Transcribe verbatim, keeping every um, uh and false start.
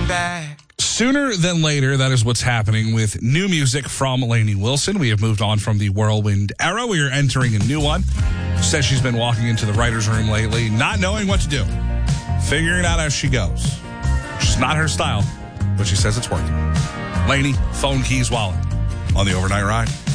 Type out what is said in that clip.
back. Sooner than later, that is what's happening with new music from Lainey Wilson. We have moved on from the whirlwind era. We are entering a new one. She says she's been walking into the writer's room lately, not knowing what to do, figuring it out as she goes. It's not her style, but she says it's working. Lainey, Phone Keys Wallet on the Overnight Ride.